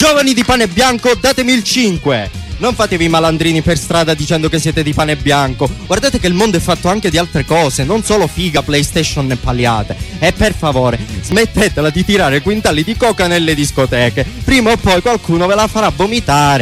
Giovani di pane bianco, datemi il 5. Non fatevi i malandrini per strada dicendo che siete di pane bianco. Guardate che il mondo è fatto anche di altre cose, non solo figa, PlayStation e pagliate. E per favore, smettetela di tirare quintali di coca nelle discoteche. Prima o poi qualcuno ve la farà vomitare.